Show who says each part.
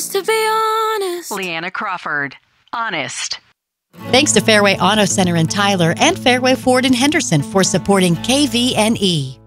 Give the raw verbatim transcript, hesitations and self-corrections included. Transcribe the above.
Speaker 1: Just to be honest.
Speaker 2: Leanna Crawford. Honest.
Speaker 3: Thanks to Fairway Auto Center in Tyler and Fairway Ford in Henderson for supporting K V N E.